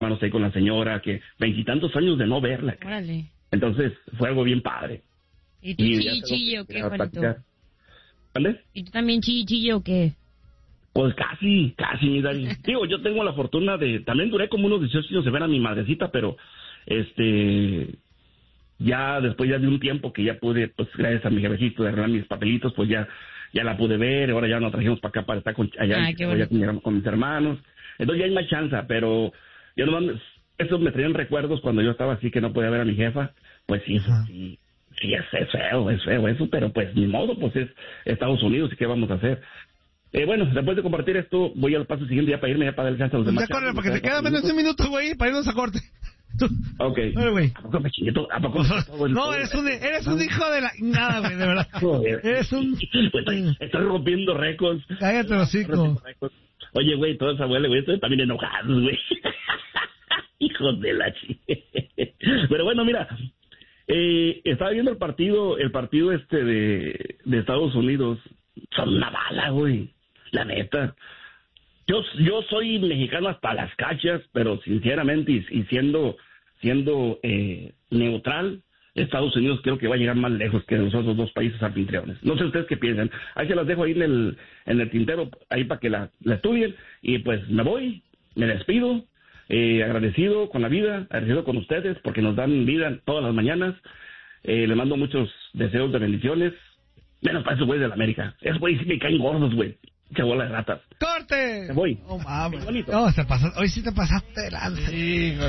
hermanos ahí con la señora, que veintitantos años de no verla. Órale. Entonces fue algo bien padre. ¿Y tú chille o qué, Juanito? ¿Vale? ¿Y tú también chille o qué? Pues casi, mi Dani. Digo, yo tengo la fortuna también duré como unos 18 años de ver a mi madrecita, pero ya después de un tiempo que ya pude, pues gracias a mi jefecito de arreglar mis papelitos, pues ya la pude ver, ahora ya nos trajimos para acá para estar allá con mis hermanos. Entonces ya hay más chance, pero yo nomás, eso me traían recuerdos cuando yo estaba así que no podía ver a mi jefa, pues sí, es feo eso, pero pues ni modo, pues es Estados Unidos y qué vamos a hacer. Bueno, después de compartir esto, voy al paso siguiente ya para irme, ya para dar el chance a los demás. Ya corre, porque te queda menos de un minuto, güey, para irnos a corte. Ok. Güey. ¿A poco me chingué todo? ¿A poco No, eres un hijo de la... Nada, güey, de verdad. Joder. Eres un... Estoy rompiendo récords. Cállate, hocico. Oye, güey, toda esa abuela, güey, estoy también enojados, güey. Hijos de la Pero bueno, mira, estaba viendo el partido de Estados Unidos. Son una bala, güey. La neta. Yo soy mexicano hasta las cachas, pero sinceramente y siendo neutral, Estados Unidos creo que va a llegar más lejos que nosotros dos países anfitriones. No sé ustedes qué piensan. Ahí se las dejo ahí en el tintero, ahí para que la estudien. Y pues me voy, me despido, agradecido con la vida, agradecido con ustedes porque nos dan vida todas las mañanas. Le mando muchos deseos de bendiciones. Menos para esos güeyes de la América. Esos güeyes sí me caen gordos, güey. Qué bola de ratas. ¡Corte! Me voy. No mames. Qué bonito. No, hoy sí te pasaste de lanza. Sí,